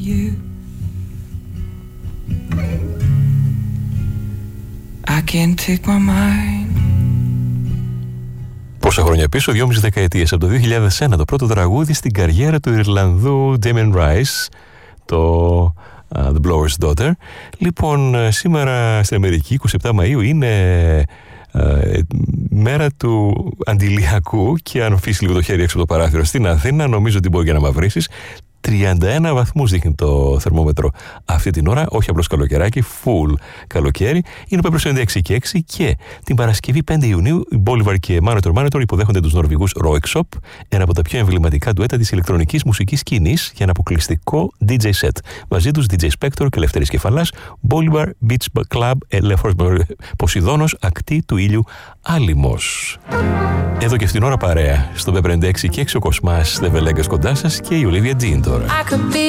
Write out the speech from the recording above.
you. I can't take my mind. Πόσα χρόνια πίσω, 2,5 δεκαετίες, από το 2001, το πρώτο τραγούδι στην καριέρα του Ιρλανδού Damien Rice, το The Blower's Daughter. Λοιπόν, σήμερα στην Αμερική, 27 Μαΐου, είναι μέρα του αντιλιακού, και αν αφήσει λίγο το χέρι έξω από το παράθυρο στην Αθήνα, νομίζω ότι μπορεί και να μαυρίσεις. 31 βαθμούς δείχνει το θερμόμετρο αυτή την ώρα, όχι απλώς καλοκαιράκι, full καλοκαίρι. Είναι ο Πέμπρος 96,6 και την Παρασκευή 5 Ιουνίου η Bolivar και Monitor υποδέχονται τους Νορβηγούς Roexop, ένα από τα πιο εμβληματικά ντουέτα της ηλεκτρονικής μουσικής σκηνής, για ένα αποκλειστικό DJ set. Μαζί τους DJ Spector και Λευτέρης Κεφαλάς, Bolivar Beach Club, Ελεύθερος Ποσειδώνος, ακτή του ήλιου Άλυμος. Εδώ και αυτήν ώρα παρέα, στον Πέμπρο 96,6 ο Κοσμάς Δεβελέγκας κοντά σας και η Ολίβια Τζίν τώρα.